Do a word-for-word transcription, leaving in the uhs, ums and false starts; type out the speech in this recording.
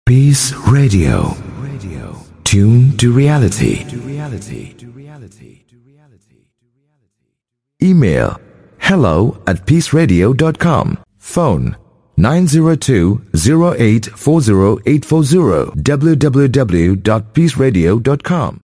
Peace Radio. Radio. Tune to reality. To reality. To reality. To reality. Email hello at peaceradio dot com. Phone nine zero two zero eight four zero eight four zero. w w w dot peace radio dot com.